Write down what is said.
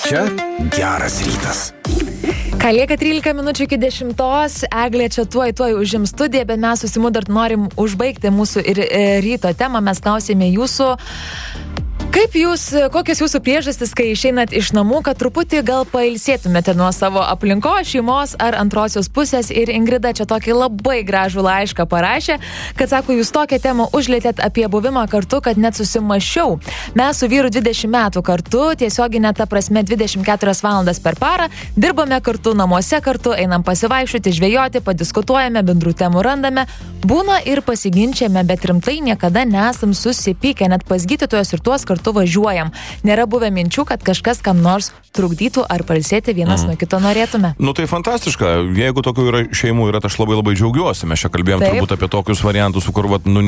Čia geras rytas. Ką lieka 13 minučių iki 10, Eglė čia tuoj užims studiją, bet mes susimu dar norim užbaigti mūsų ir ryto temą. Mes klausėme jūsų, kokios jūsų priežastys, kai išeinat iš namų, kad truputį gal pailsėtumėte nuo savo aplinkos, šeimos ar antrosios pusės. Ir Ingrida čia tokį labai gražų laišką parašė, kad sako, jūs tokią temą užlietėt apie buvimą kartu, kad net susimašiau. Mes su vyru 20 metų kartu, tiesioginė ta prasme 24 valandas per parą, dirbame kartu, namuose kartu, einam pasivaikščioti, žvejoti, padiskutuojame, bendrų temų randame, būna ir pasiginčiame, bet rimtai niekada nesam susipykę, net pas gydytojus ir tuos kartu važiuojam. Nėra buvę minčių, kad kažkas kam nors trukdytų ar pailsėti vienas nuo kito norėtume. Nu tai fantastiška, jeigu tokių yra šeimų yra, aš labai džiaugiuosi. Mes čia kalbėjom turbūt apie tokius variantus, kur